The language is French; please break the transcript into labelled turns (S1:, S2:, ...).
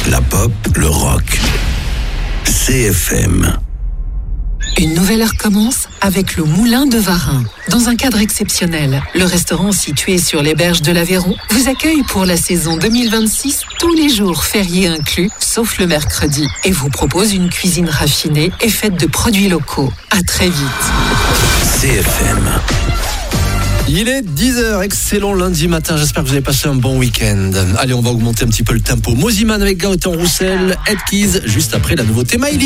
S1: La pop, le rock. CFM.
S2: Une nouvelle heure commence avec le Moulin de Varin. Dans un cadre exceptionnel, le restaurant situé sur les berges de l'Aveyron vous accueille pour la saison 2026, tous les jours fériés inclus, sauf le mercredi, et vous propose une cuisine raffinée et faite de produits locaux. À très vite.
S1: CFM.
S3: Il est 10h, excellent lundi matin, j'espère que vous avez passé un bon week-end. Allez, on va augmenter un petit peu le tempo. Mosiman avec Gaëtan Roussel, Ed Keys, juste après la nouveauté Miley.